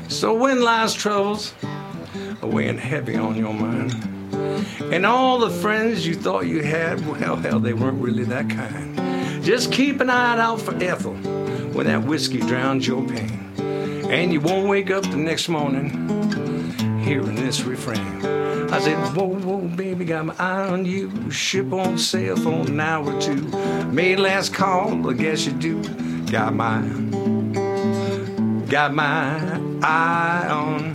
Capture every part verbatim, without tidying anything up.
So when life's troubles are weighing heavy on your mind, and all the friends you thought you had, well, hell, they weren't really that kind. Just keep an eye out for Ethel when that whiskey drowns your pain, and you won't wake up the next morning hearing this refrain. I said, whoa, whoa, baby, got my eye on you. Ship on sail for an hour or two. Made last call, I guess you do. Got my, got my eye on.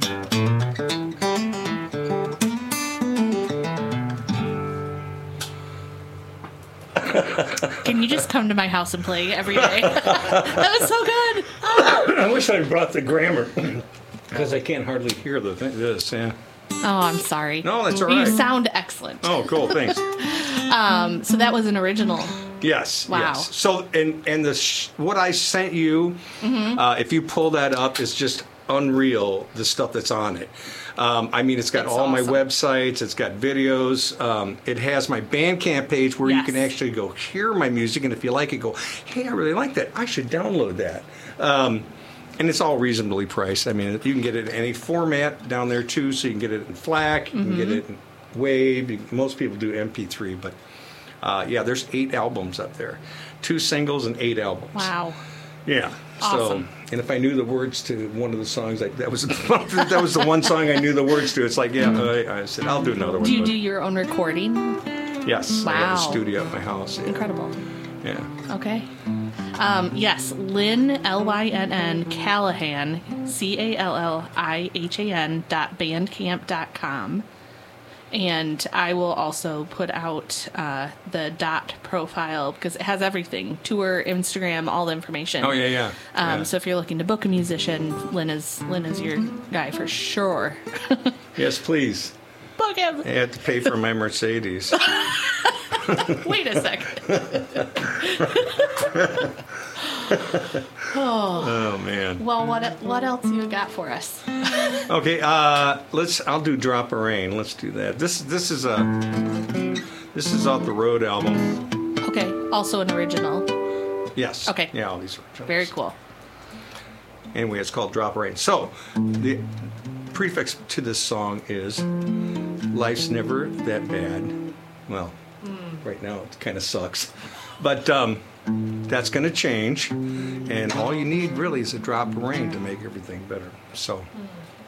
Can you just come to my house and play every day? That was so good. Oh. I wish I brought the grammar because I can't hardly hear the thing, this. Yeah. Oh, I'm sorry. No, that's all you right. You sound excellent. Oh, cool. Thanks. um, so that was an original. Yes. Wow. Yes. So, and and the sh- what I sent you, mm-hmm. uh, if you pull that up, is just unreal. The stuff that's on it. Um, I mean, it's got it's all awesome. my websites. It's got videos. Um, it has my Bandcamp page where yes. you can actually go hear my music, and if you like it, go, hey, I really like that. I should download that. Um, and it's all reasonably priced. I mean, you can get it in any format down there too. So you can get it in FLAC, you mm-hmm. can get it in WAVE. You, most people do M P three, but uh, yeah, there's eight albums up there, two singles and eight albums. Wow. Yeah. Awesome. So, and if I knew the words to one of the songs, like that was that was the one song I knew the words to. It's like, yeah, I, I said I'll do another one. Do you but, do your own recording? Yes. Wow. I have a studio at my house. Yeah. Incredible. Yeah. Okay. Um, yes, Lynn, L Y N N, Callahan, C A L L I H A N dot bandcamp dot com. And I will also put out uh, the dot profile because it has everything. Tour, Instagram, all the information. Oh, yeah, yeah. Um, yeah. So if you're looking to book a musician, Lynn is, Lynn is your guy for sure. Yes, please. Book him. I had to pay for my Mercedes. Wait a second. oh. oh man. Well, what what else you got for us? Okay, uh, let's. I'll do "Drop of Rain." Let's do that. This this is a this is off the Road album. Okay. Also an original. Yes. Okay. Yeah, all these originals. Very cool. Anyway, it's called "Drop of Rain." So the prefix to this song is "Life's never that bad." Well, mm. right now it kind of sucks, but um, that's going to change, and all you need really is a drop of rain to make everything better. So,